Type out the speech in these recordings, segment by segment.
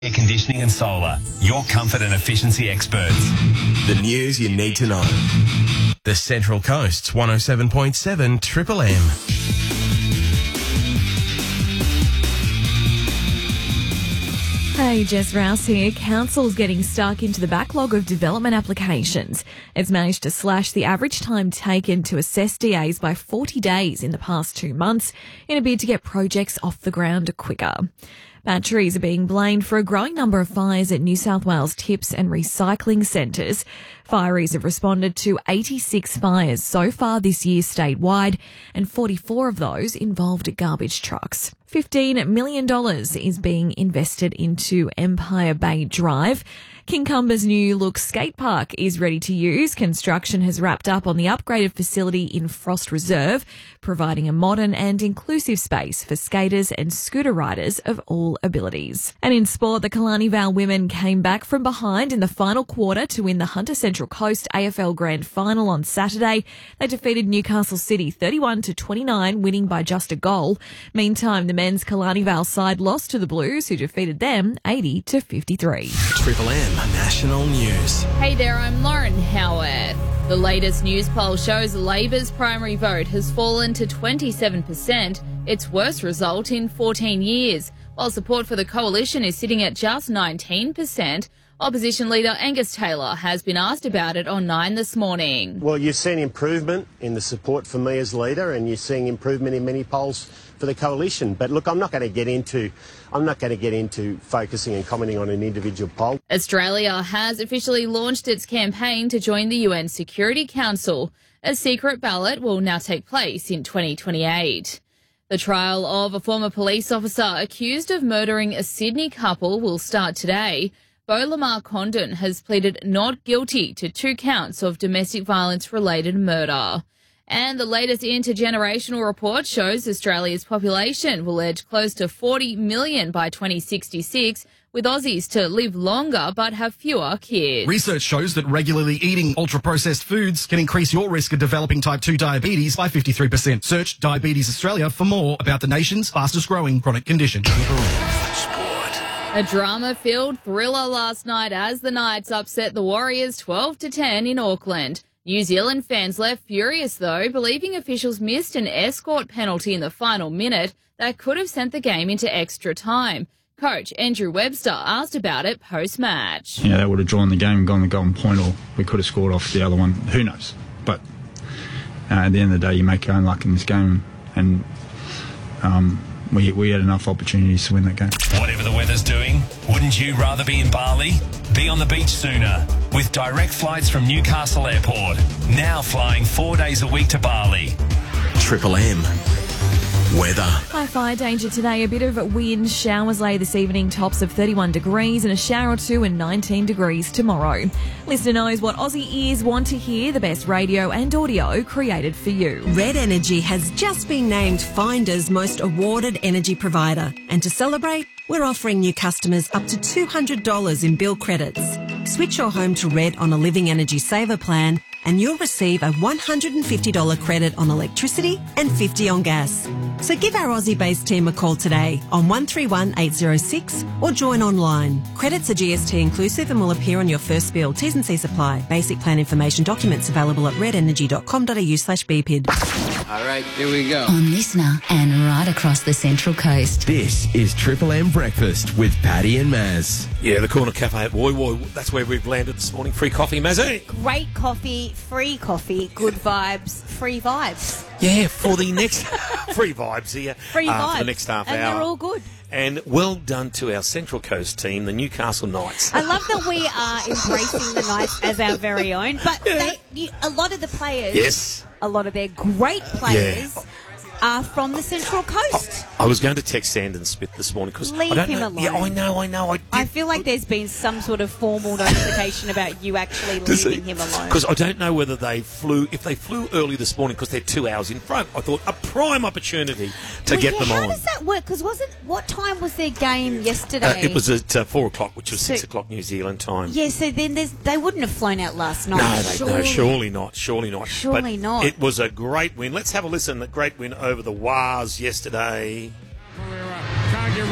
Air conditioning and solar, your comfort and efficiency experts. The news you need to know. The Central Coast's 107.7 Triple M. Hey, Jess Rouse here. Council's getting stuck into the backlog of development applications. It's managed to slash the average time taken to assess DAs by 40 days in the past 2 months in a bid to get projects off the ground quicker. Batteries are being blamed for a growing number of fires at New South Wales tips and recycling centres. Fireys have responded to 86 fires so far this year statewide, and 44 of those involved garbage trucks. $15 million is being invested into Empire Bay Drive. Kincumber's new look skate park is ready to use. Construction has wrapped up on the upgraded facility in Frost Reserve, providing a modern and inclusive space for skaters and scooter riders of all abilities. And in sport, the Killarney Vale women came back from behind in the final quarter to win the Hunter Central Coast AFL Grand Final on Saturday. They defeated Newcastle City 31-29, winning by just a goal. Meantime, the men's Killarney Vale side lost to the Blues, who defeated them 80-53. Triple M National News. Hey there, I'm Lauren Howarth. The latest news poll shows Labor's primary vote has fallen to 27%, its worst result in 14 years, while support for the coalition is sitting at just 19%. Opposition leader Angus Taylor has been asked about it on 9 this morning. Well, you've seen improvement in the support for me as leader, and you're seeing improvement in many polls for the coalition. But look, I'm not going to get into focusing and commenting on an individual poll. Australia has officially launched its campaign to join the UN Security Council. A secret ballot will now take place in 2028. The trial of a former police officer accused of murdering a Sydney couple will start today. Beau Lamar Condon has pleaded not guilty to 2 counts of domestic violence-related murder. And the latest intergenerational report shows Australia's population will edge close to 40 million by 2066, with Aussies to live longer but have fewer kids. Research shows that regularly eating ultra-processed foods can increase your risk of developing type 2 diabetes by 53%. Search Diabetes Australia for more about the nation's fastest-growing chronic condition. A drama-filled thriller last night as the Knights upset the Warriors 12-10 in Auckland. New Zealand fans left furious, though, believing officials missed an escort penalty in the final minute that could have sent the game into extra time. Coach Andrew Webster asked about it post-match. Yeah, that would have drawn the game and gone the golden point, or we could have scored off the other one. Who knows? But at the end of the day, you make your own luck in this game, and we had enough opportunities to win that game. Whatever the weather's doing, wouldn't you rather be in Bali? Be on the beach sooner with direct flights from Newcastle Airport. Now flying 4 days a week to Bali. Triple M weather. High fire danger today. A bit of wind, showers later this evening, tops of 31 degrees, and a shower or two and 19 degrees tomorrow. Listener knows what Aussie ears want to hear, the best radio and audio created for you. Red Energy has just been named Finder's most awarded energy provider. And to celebrate, we're offering new customers up to $200 in bill credits. Switch your home to Red on a Living Energy Saver plan, and you'll receive a $150 credit on electricity and $50 on gas. So give our Aussie-based team a call today on 131 806 or join online. Credits are GST inclusive and will appear on your first bill. T's and C's apply. Basic plan information documents available at redenergy.com.au/BPID. All right, here we go. On Listener and right across the Central Coast. This is Triple M Breakfast with Paddy and Maz. Yeah, the Corner Cafe at Woy Woy. That's where we've landed this morning. Free coffee, Mazzy. Great coffee, free coffee, good vibes, free vibes. Yeah, for the next free vibes here. Free vibes. For the next half and hour. And they're all good. And well done to our Central Coast team, the Newcastle Knights. I love that we are embracing the Knights as our very own. But a lot of the players, yes, a lot of their great players are from the Central Coast. I was going to text Sandon Smith this morning because leave him alone. Yeah, I know. I feel like there's been some sort of formal notification about you actually leaving him alone. Because I don't know whether if they flew early this morning because they're 2 hours in front. I thought a prime opportunity to get them on. How does that work? Because what time was their game yesterday? It was at 4 o'clock, which was 6 o'clock New Zealand time. Yeah, so then they wouldn't have flown out last night. No, surely not. Surely but not. It was a great win. Let's have a listen. A great win over the Wars yesterday. Can't get rid of it.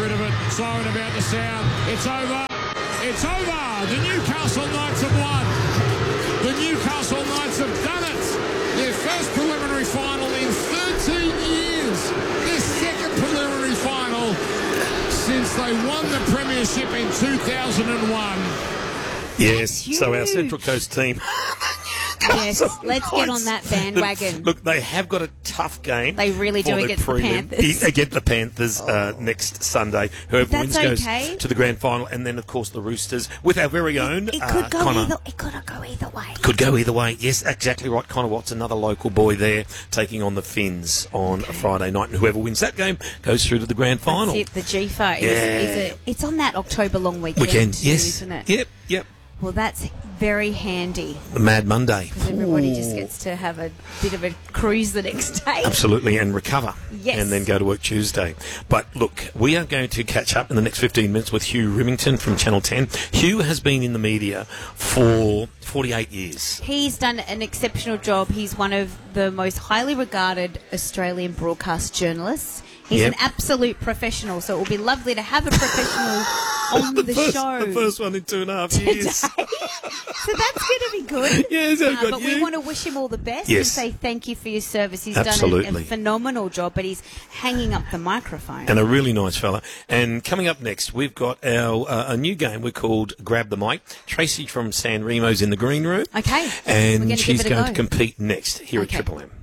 Siren about the sound. It's over. It's over. The Newcastle Knights have won. The Newcastle Knights have done it. Their first preliminary final in 13 years. Their second preliminary final since they won the premiership in 2001. Yes, so our Central Coast team. Yes, let's get on that bandwagon. Look, they have got a tough game. They really do against the Panthers. Against the Panthers next Sunday. Whoever wins goes to the grand final, and then of course the Roosters with our very own. It could go Connor. it could go either way. Could go either way. Yes, exactly right. Connor Watts, another local boy there, taking on the Finns on a Friday night, and whoever wins that game goes through to the grand final. That's it, the GFA. It's on that October long weekend too, yes, isn't it? Yep. Well, that's very handy. The Mad Monday. Because everybody just gets to have a bit of a cruise the next day. Absolutely, and recover. Yes. And then go to work Tuesday. But look, we are going to catch up in the next 15 minutes with Hugh Remington from Channel 10. Hugh has been in the media for 48 years. He's done an exceptional job. He's one of the most highly regarded Australian broadcast journalists. He's an absolute professional, so it will be lovely to have a professional on the show. The first one in 2.5 years. So that's going to be good. Yeah, so good. But we want to wish him all the best Yes. and say thank you for your service. He's Absolutely. done a phenomenal job, but he's hanging up the microphone. And a really nice fella. And coming up next, we've got our a new game we called Grab the Mic. Tracy from San Remo's in the green room. Okay. And We're she's give it a going go. to compete next here at Triple M.